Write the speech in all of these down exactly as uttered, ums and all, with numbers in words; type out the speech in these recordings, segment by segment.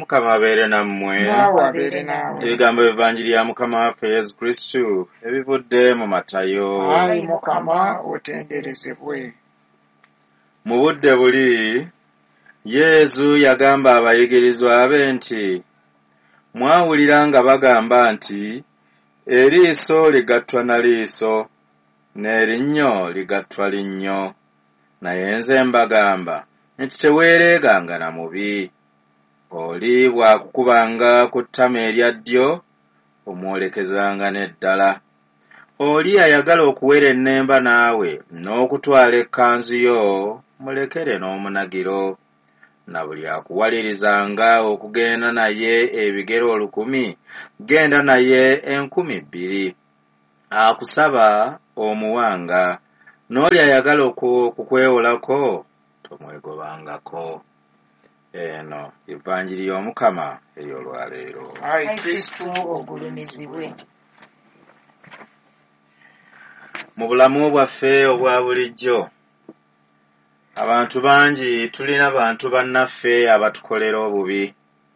Mukama abeere nammwe. Naawe abeere naawe. Ebigambo evanjiri ya Mukama waffe Yesu Kristo ebivudde mu Matayo. Ayi Mukama otenderezebwe. Mu budde buli Yesu yagamba abayigirizwa be nti, mwawulira nga bagamba nti eriiso ligattwa na liiso n'erinnyo ligattwa linnyo, naye nze mbagamba nti teweereeganga na mubi. Oli bw'akukubanga ku ttama erya ddyo omwolekezanga n'eddala. Oli ayagala okuwera ennemba naawe n'okutwala ekkanzu yo mulekere n'omunagiro. Na buli akuwalirizanga okugenda naye ebigero olukumi, genda naye enkumi bbiri. Akusaba omuwanga, n'oli ayagala okukwewolako tomwegobangako. Eno evanjiri y'Omukama ey'olwaleero. Ayi Kristo ogulumizibwe. Mu bulamu bwaffe obwa bulijjo, abantu bangi tulina bantu bannaffe abatukolera obubi,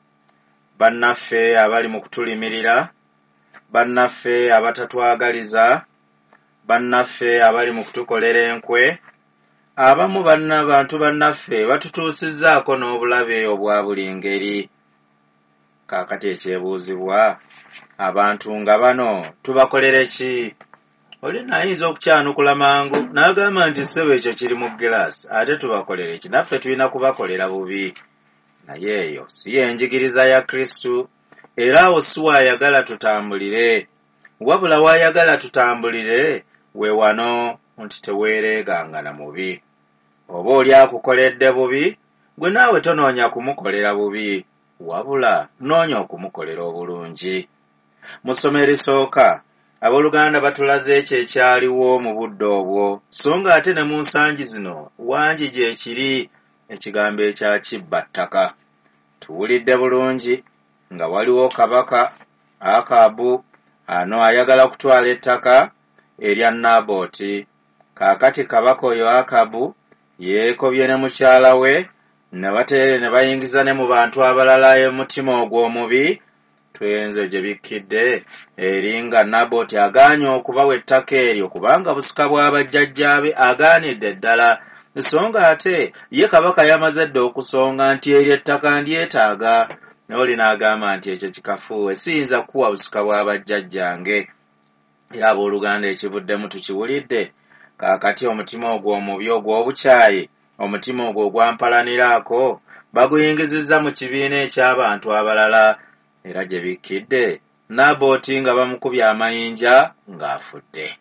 bannaffe abali mu kutulimirira, bannaffe abatatwagaliza, bannaffe abali mu kutukolera enkwe. Abamu banna bantu bannaffe batutuusizzaako n'obulabe obwa buli ngeri. Kaakati ekyebuuzibwa, abantu nga bano tubakolere ki? Oli nayinza okukyanukula mangu n'agamba nti ssebo ekyo kiri mu giraasi, ate tubakolere ki? Naffe tulina kubakolera bubi. Naye eyo si y'enjigiriza ya Kristo, era awo si waayagala tutambulire. Wabula waayagala tutambulire we wano nti teweereeganga na mubi. Oba oli akukoledde bubi, gwe naawe tonoonya kumukolera bubi, wabula noonya okumukolera obulungi. Mu ssomo erisooka abooluganda batulaze ekyo ekyaliwo mu budde obwo, so nga ate ne mu nsangi zino wangi gye kiri ekigambo ekya kibbattaka. Tuwulidde bulungi nga waliwo kabaka Akabu ano ayagala kutwala ettaka erya Nabooti. Kaakati kabaka oyo Akabu yeekobye ne mukyala we, ne bateere ne bayingiza ne mu bantu abalala emutima ogw'omubi. Twenze gye bikkidde eri nga Nabooti agaanye okubawa ettaka eryo kubanga busika bw'abajjajjaabe agaanidde ddala. So nga ate ye kabaka yamaze dda okusonga nti eryo ettaka ndyetaaga, n'oli n'agamba nti ekyo kikafuuwe, siyinza kuwa busika bw'abajjajjange. Era abooluganda ekivuddemu tukiwulidde. Kaakati omutima ogwo omubi ogw'obukyayi, omutima ogwo ogwampalaniraako, baguyingizizza mu kibiina eky'abantu abalala. Era gye bikkidde Nabooti nga bamukubye amayinja ng'afudde.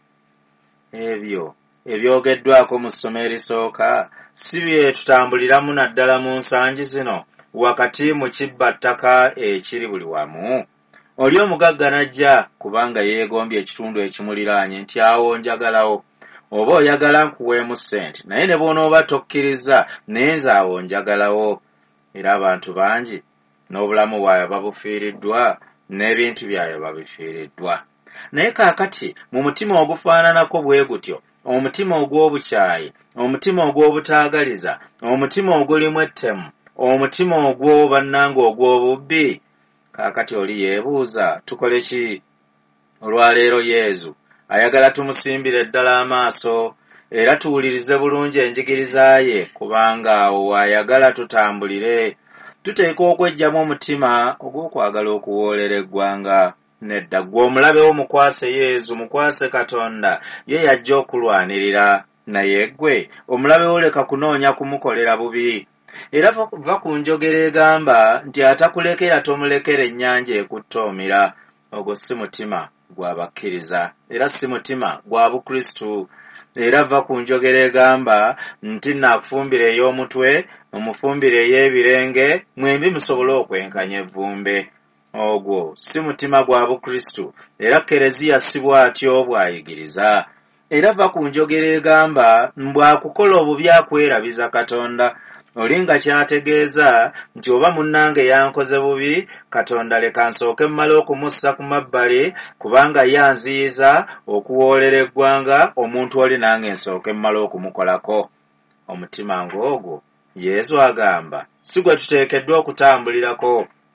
Ebyo ebyogeddwako mu ssomo erisooka si bye tutambuliramu naddala mu nsangi zino wakati mu kibbattaka ekiri buli wamu. Oli omugagga n'ajja kubanga yeegombye ekitundu ekimuliraanye nti awo njagalawo, oba oyagala nkuweemu ssente, naye ne bw'onooba tokkiriza naye nze awo njagalawo. Era abantu bangi n'obulamu bwayo babufiiriddwa, n'ebintu byayo babifiiriddwa. Naye kaakati mu mutima ogufaananako bwe gutyo, omutima ogw'obukyayi, omutima ogw'obutaagaliza, omutima ogulimu ettemu, omutima ogwo bannanga ogw'obubbi, kaakati oli yeebuuza tukole ki? Olwaleero Yesu ayagala tumusimbire ddala amaaso era tuwulirize bulungi enjigiriza ye, kubanga awo waayagala tutambulire. Tuteekwa okweggyamu omutima ogw'okwagala okuwoolera eggwanga. Nedda ggwe omulabe wo mukwase Yesu, mukwase Katonda, ye yajja okulwanirira. Naye ggwe omulabe wo leka kunoonya kumukolera bubi. Era va ku njogera egamba nti atakulekera tomulekera ennyanja ekutta omira. Ogwo si mutima gw'abakkiriza, era si mutima gwa Bukristu. Era va ku njogera egamba nti naakufumbira ey'omutwe, omufumbire ey'ebirenge, mwembi musobole okwenkanya evvumbe. Ogwo si mutima gwa Bukristu, era Kereziya si bw'atyo bw'ayigiriza. Era va ku njogera egamba bw'akukola obubi akwerabiza Katonda. Oli nga kyategeeza nti oba munnange yankoze bubi, Katonda leka nsooke mmale okumussa ku mabbali, kubanga yanziyiza okuwoolera eggwanga, omuntu oli nange nsooke mmale okumukolako. Omutima ng'ogwo Yesu agamba si gwe tuteekeddwa okutambulirako.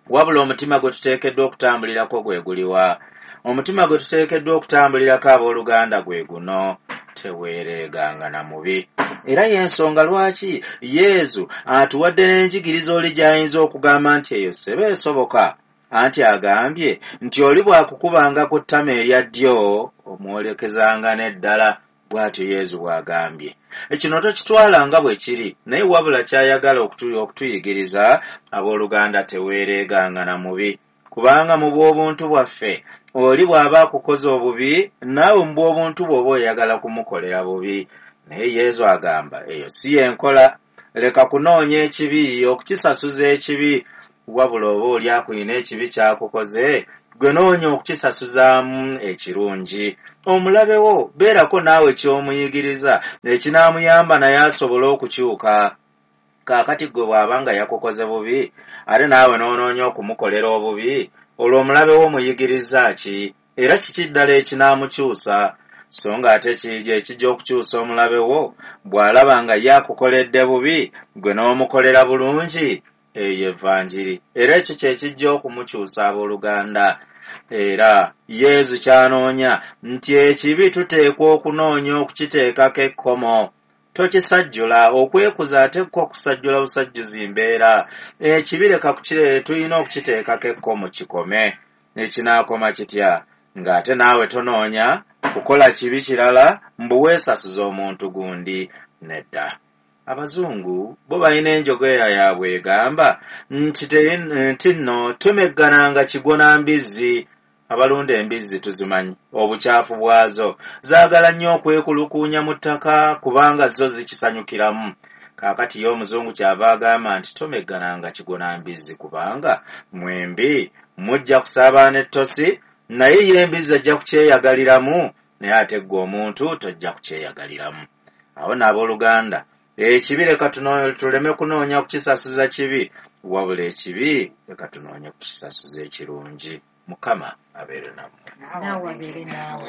wabula omutima gwe tuteekeddwa okutambulirako gwe guliwa? Omutima gwe tuteekeddwa okutambulirako abooluganda gwe guno, teweereeganga na mubi. Era y'ensonga lwaki Yesu atuwadde n'enjigiriza oli gy'ayinza okugamba nti eyo ssebe esoboka, anti agambye nti oli bw'akukubanga ku ttama erya ddyo omwolekezanga n'eddala, bw'atyo Yesu bw'agambye. Ekino tokitwalanga bwe kiri, naye wabula ky'ayagala okutuyigiriza abooluganda teweereeganga na mubi, kubanga mu bw'obuntu bwaffe oli bw'aba akukoze obubi, naawe mu bw'obuntu bw'oba oyagala kumukolera bubi. Naye Yesu agamba eyo si y'enkola. Leka kunoonya ekibi okukisasuza ekibi, wabula oba oli akulina ekibi ky'akukoze, gwe noonya okukisasuzaamu ekirungi. Omulabewo beerako naawe ky'omuyigiriza ekinaamuyamba naye asobole okukyuka. Kaakati gwe bw'aba nga yakukoze bubi ate naawe n'onoonya okumukolera obubi, olwo omulabewo omuyigiriza ki? Era kiki ddala ekinaamukyusa? So nga ate kijja ekijja okukyusa omulabewo bw'alaba nga ye akukoledde bubi, gwe n'omukolera bulungi, eyo evvanjiri. Era ekyo kye kijja okumukyusa abooluganda. Era Yesu kyanoonya nti ekibi tuteekwa okunoonya okukiteekako ekkomo. Tokisajjula, okwekuza ate ko kusajjula busajjuzi mbeera. Ekibi leka kukire tulina okukiteekako ekkomo kikome. Ekinaakoma kitya? Ng'ate naawe tonoonya kukola kibi kirala mbu weesasuza omuntu gundi. Nedda. Abazungu bo balina enjogeera yaabwe egamba nti nno tumeggananga kigona mbizzi. Abalunda embizzi tuzimanyi obukyafu bwazo, zaagala nnyo okwekulukuunya mu ttaka kubanga zo zikisanyukiramu. Kaakati ye omuzungu kyava agamba nti tomeggananga kigona mbizzi kubanga mwembi mujja kusaabaana ettosi, naye ye embizzi ajja kukyeyagaliramu, naye ate ggwe omuntu tojja kukyeyagaliramu. Awo n'abooluganda ekibi leka tuleme kunoonya kukisasuza kibi, wabula ekibi leka tunoonya kukisasuza ekirungi. Mukama abeere nammwe. Naawe abeere naawe.